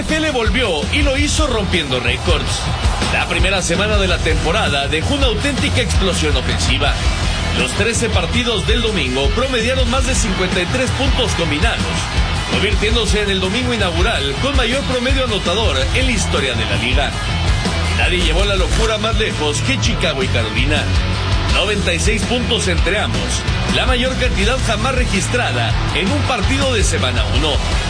NFL volvió y lo hizo rompiendo récords. La primera semana de la temporada dejó una auténtica explosión ofensiva. Los 13 partidos del domingo promediaron más de 53 puntos combinados, convirtiéndose en el domingo inaugural con mayor promedio anotador en la historia de la liga. Nadie llevó la locura más lejos que Chicago y Carolina. 96 puntos entre ambos, la mayor cantidad jamás registrada en un partido de semana 1,